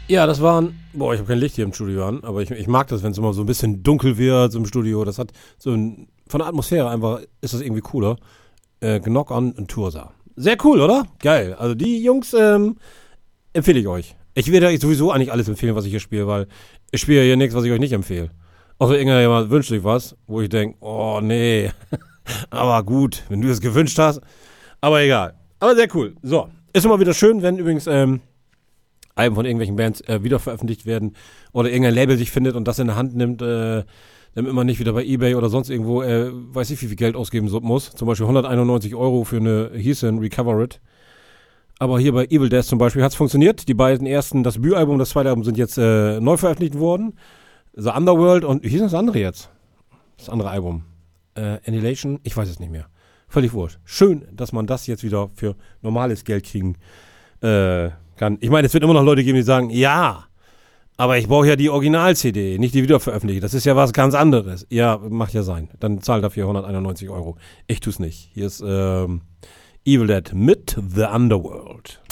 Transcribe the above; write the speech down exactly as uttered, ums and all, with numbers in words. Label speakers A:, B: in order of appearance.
A: Ja, das waren, boah, ich habe kein Licht hier im Studio an, aber ich, ich mag das, wenn es immer so ein bisschen dunkel wird so im Studio. Das hat so ein, von der Atmosphäre einfach, ist das irgendwie cooler. Äh, Knock on und Tursa. Sehr cool, oder? Geil. Also die Jungs ähm, empfehle ich euch. Ich werde euch sowieso eigentlich alles empfehlen, was ich hier spiele, weil ich spiele hier nichts, was ich euch nicht empfehle. Außer irgendjemand wünscht sich was, wo ich denke, oh nee, aber gut, wenn du es gewünscht hast. Aber egal. Aber sehr cool. So, ist immer wieder schön, wenn übrigens ähm, Alben von irgendwelchen Bands äh, wieder veröffentlicht werden oder irgendein Label sich findet und das in der Hand nimmt, äh, damit man nicht wieder bei eBay oder sonst irgendwo, äh, weiß ich, wie viel Geld ausgeben so, muss. Zum Beispiel hunderteinundneunzig Euro für eine Hießen Recover It. Aber hier bei Evil Death zum Beispiel hat es funktioniert. Die beiden ersten, das Debütalbum und das zweite Album sind jetzt äh, neu veröffentlicht worden. The Underworld und wie hieß das andere jetzt? Das andere Album. Äh, Annihilation, ich weiß es nicht mehr. Völlig wurscht. Schön, dass man das jetzt wieder für normales Geld kriegen äh, kann. Ich meine, es wird immer noch Leute geben, die sagen, ja, aber ich brauche ja die Original-C D, nicht die wiederveröffentlichte. Das ist ja was ganz anderes. Ja, macht ja sein. Dann zahl dafür hunderteinundneunzig Euro. Ich tu's nicht. Hier ist ähm, Evil Dead mit The Underworld.